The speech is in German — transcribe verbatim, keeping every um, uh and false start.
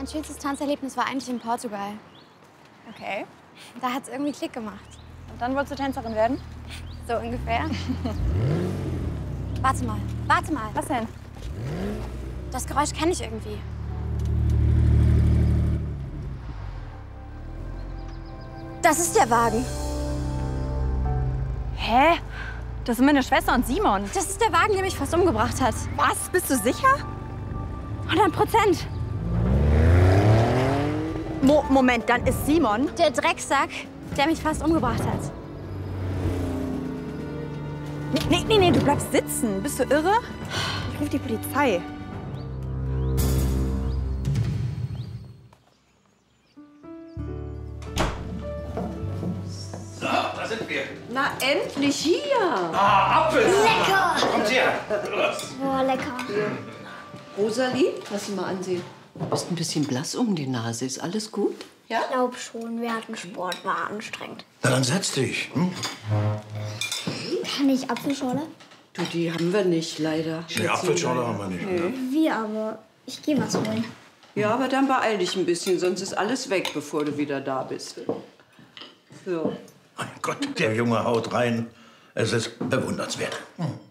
schönstes Tanzerlebnis war eigentlich in Portugal. Okay. Da hat's irgendwie Klick gemacht. Und dann wolltest du Tänzerin werden? So ungefähr. Warte mal, warte mal. Was denn? Das Geräusch kenne ich irgendwie. Das ist der Wagen. Hä? Das sind meine Schwester und Simon. Das ist der Wagen, der mich fast umgebracht hat. Was? Bist du sicher? hundert Prozent. Mo Moment, dann ist Simon... Der Drecksack, der mich fast umgebracht hat. Nee, nee, nee, du bleibst sitzen. Bist du irre? Ich rufe die Polizei. So, da sind wir. Na, endlich hier. Ah, Apfel. Lecker. Kommt her. Boah, lecker. Rosalie, lass sie mal ansehen. Du bist ein bisschen blass um die Nase. Ist alles gut? Ja? Ich glaube schon, wir hatten Sport, war anstrengend. Na, dann setz dich. Hm? Kann ich Apfelschorle? Du, die haben wir nicht, leider. Die Apfelschorle haben wir nicht. Nee. Wir aber. Ich gehe was holen. Ja, aber dann beeil dich ein bisschen, sonst ist alles weg, bevor du wieder da bist. So. Mein Gott, der Junge haut rein. Es ist bewundernswert. Hm.